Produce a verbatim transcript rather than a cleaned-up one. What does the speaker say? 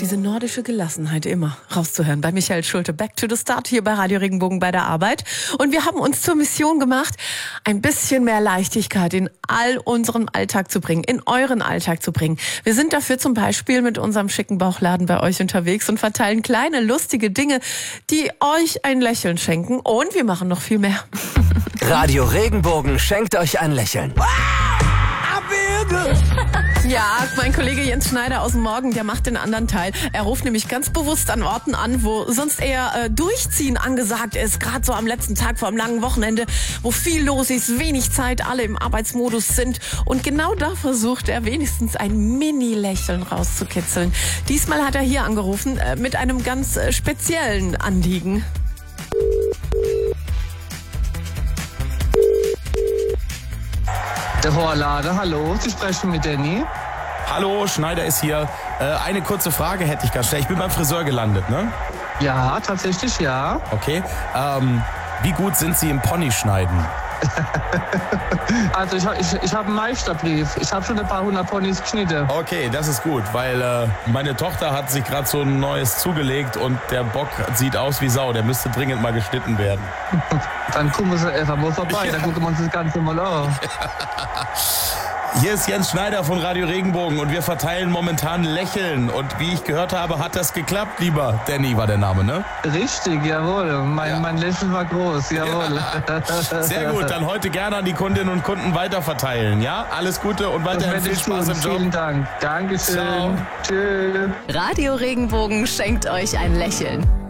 diese nordische Gelassenheit immer rauszuhören bei Michael Schulte. Back to the Start hier bei Radio Regenbogen bei der Arbeit. Und wir haben uns zur Mission gemacht, ein bisschen mehr Leichtigkeit in all unseren Alltag zu bringen, in euren Alltag zu bringen. Wir sind dafür zum Beispiel mit unserem schicken Bauchladen bei euch unterwegs und verteilen kleine, lustige Dinge, die euch ein Lächeln schenken. Und wir machen noch viel mehr. Radio Regenbogen schenkt euch ein Lächeln. Ja, mein Kollege Jens Schneider aus dem Morgen, der macht den anderen Teil. Er ruft nämlich ganz bewusst an Orten an, wo sonst eher äh, Durchziehen angesagt ist. Gerade so am letzten Tag vor einem langen Wochenende, wo viel los ist, wenig Zeit, alle im Arbeitsmodus sind. Und genau da versucht er wenigstens ein Mini-Lächeln rauszukitzeln. Diesmal hat er hier angerufen äh, mit einem ganz äh, speziellen Anliegen. Der Horlader, hallo, Sie sprechen mit Danny. Hallo, Schneider ist hier. Äh, eine kurze Frage hätte ich ganz schnell. Ich bin beim Friseur gelandet, ne? Ja, tatsächlich ja. Okay. Ähm, wie gut sind Sie im Ponyschneiden? Also ich, ich, ich habe einen Meisterbrief. Ich habe schon ein paar hundert Ponys geschnitten. Okay, das ist gut, weil äh, meine Tochter hat sich gerade so ein neues zugelegt und der Bock sieht aus wie Sau. Der müsste dringend mal geschnitten werden. Dann kommen Sie einfach mal vorbei, Ja. dann gucken wir uns das Ganze mal an. Hier ist Jens Schneider von Radio Regenbogen und wir verteilen momentan Lächeln. Und wie ich gehört habe, hat das geklappt, lieber Danny war der Name, ne? Richtig, jawohl. Mein, Ja. mein Lächeln war groß, jawohl. Sehr gut, dann heute gerne an die Kundinnen und Kunden weiterverteilen, ja? Alles Gute und Das weiterhin werde viel ich Spaß tun. im Job. Vielen Dank. Dankeschön. Ciao. Tschüss. Radio Regenbogen schenkt euch ein Lächeln.